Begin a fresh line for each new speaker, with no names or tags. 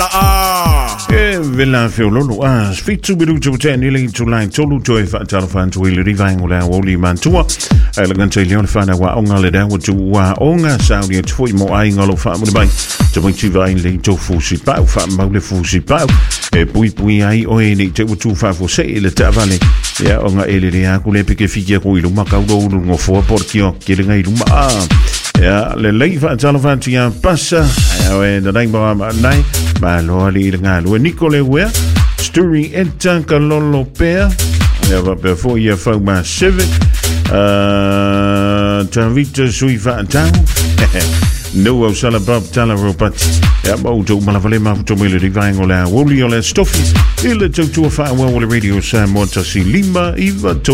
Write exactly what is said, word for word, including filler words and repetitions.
Ah,
e vela feololo a sfitu biru tu tani le tu line tolu joy fa tala fan tu ile rivang ola woli man tua e la gantai leon fa na wa onga le da tu wa onga saudi tu foi mo ai ngalo fa mo bai tu mo tu vai le tu fu si pa fa mo le fu si pa e pui pui ai o e ni tu tu fa fo se le ta vale ya onga ele le a ku le pike fikia ku ilu ma ka do ngo fo portio ke le ngai ma ya le lei fa tala fan tu ya passa e da dai ba nai ma lo ali nga lo Nicole we story enta kalolo per ya va per fo ya fa ma civic uh t'invite sui va tau no o sala bab tala ropat ya mo to ma vale ma to mele di vango la woli ole stoffi il to to fa wa radio sa mo ta si lima iva